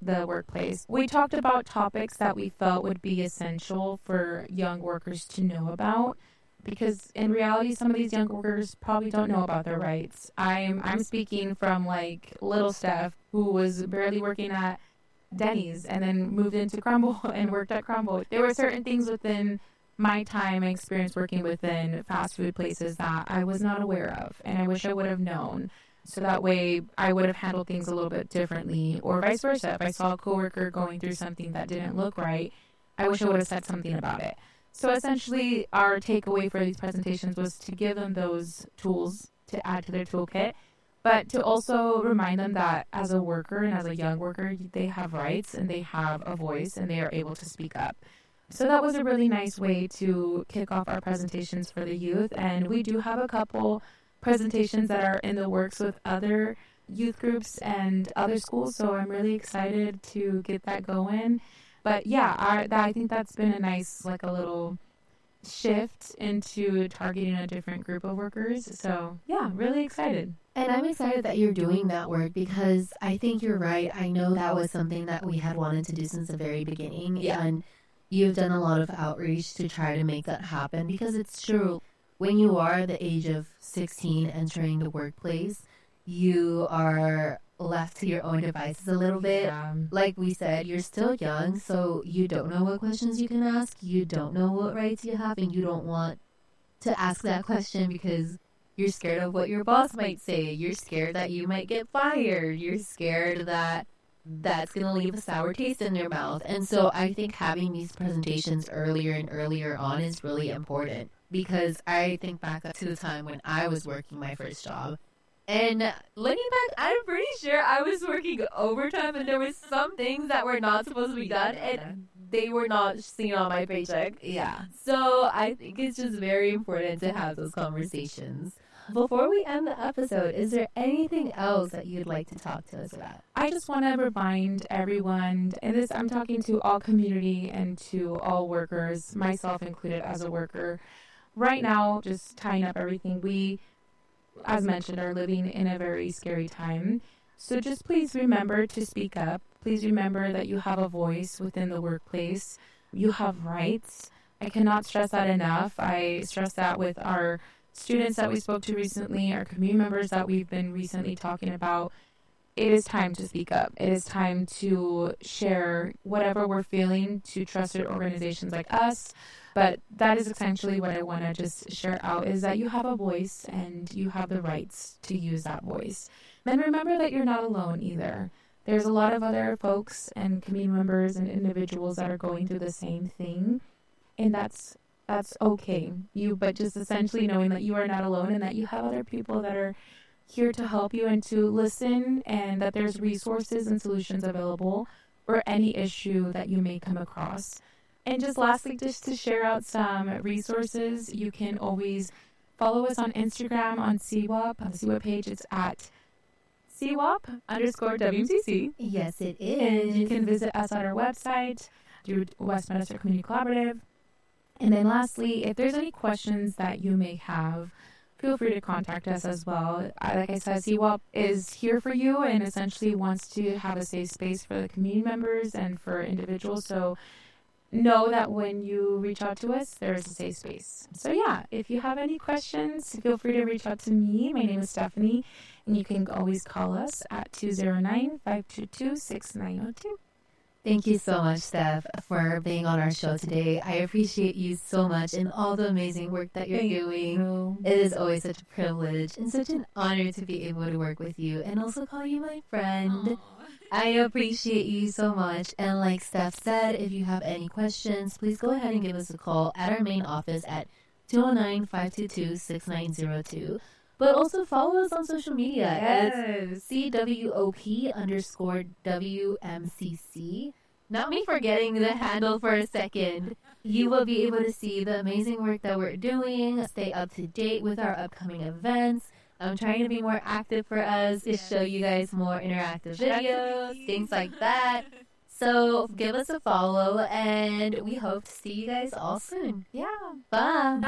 the workplace. We talked about topics that we felt would be essential for young workers to know about, because in reality, some of these young workers probably don't know about their rights. I'm speaking from like little Steph, who was barely working at Denny's and then moved into Crumble and worked at Crumble. There were certain things within my time and experience working within fast food places that I was not aware of, and I wish I would have known. So that way I would have handled things a little bit differently, or vice versa. If I saw a coworker going through something that didn't look right, I wish I would have said something about it. So essentially, our takeaway for these presentations was to give them those tools to add to their toolkit, but to also remind them that as a worker and as a young worker, they have rights and they have a voice and they are able to speak up. So that was a really nice way to kick off our presentations for the youth. And we do have a couple presentations that are in the works with other youth groups and other schools. So I'm really excited to get that going. But yeah, I think that's been a nice, like a little shift into targeting a different group of workers. So yeah, really excited. And I'm excited that you're doing that work, because I think you're right. I know that was something that we had wanted to do since the very beginning. Yeah. And you've done a lot of outreach to try to make that happen, because it's true. When you are the age of 16 entering the workplace, you are left to your own devices a little bit. Yeah. Like we said, you're still young, so you don't know what questions you can ask. You don't know what rights you have, and you don't want to ask that question because you're scared of what your boss might say. You're scared that you might get fired. You're scared that that's going to leave a sour taste in your mouth. And so I think having these presentations earlier and earlier on is really important, because I think back up to the time when I was working my first job. And looking back, I'm pretty sure I was working overtime and there was some things that were not supposed to be done and they were not seen on my paycheck. Yeah. So I think it's just very important to have those conversations. Before we end the episode, is there anything else that you'd like to talk to us about? I just want to remind everyone, and this I'm talking to all community and to all workers, myself included as a worker. Right now, just tying up everything, we, as mentioned, are living in a very scary time. So just please remember to speak up. Please remember that you have a voice within the workplace. You have rights. I cannot stress that enough. I stress that with our students that we spoke to recently, our community members that we've been recently talking about. It is time to speak up. It is time to share whatever we're feeling to trusted organizations like us. But that is essentially what I want to just share out, is that you have a voice and you have the rights to use that voice. And remember that you're not alone either. There's a lot of other folks and community members and individuals that are going through the same thing. And that's okay. But just essentially knowing that you are not alone and that you have other people that are here to help you and to listen, and that there's resources and solutions available for any issue that you may come across. And just lastly, just to share out some resources, you can always follow us on Instagram on CWAP. On the CWAP page, it's at CWAP_WMCC. Yes, it And is. you can visit us on our website through Westminster Community Collaborative. And then lastly, if there's any questions that you may have, feel free to contact us as well. Like I said, CWAP is here for you and essentially wants to have a safe space for the community members and for individuals. So know that when you reach out to us, there is a safe space. So yeah, if you have any questions, feel free to reach out to me. My name is Stephanie, and you can always call us at 209-522-6902. Thank you so much, Steph, for being on our show today. I appreciate you so much and all the amazing work that you're doing. It is always such a privilege and such an honor to be able to work with you and also call you my friend. Aww. I appreciate you so much. And like Steph said, if you have any questions, please go ahead and give us a call at our main office at 209-522-6902. But also follow us on social media. Yes. It's CWOP_WMCC. Not me forgetting the handle for a second. You will be able to see the amazing work that we're doing, stay up to date with our upcoming events. I'm trying to be more active for us to show you guys more interactive videos, things like that. So give us a follow, and we hope to see you guys all soon. Yeah. Bye.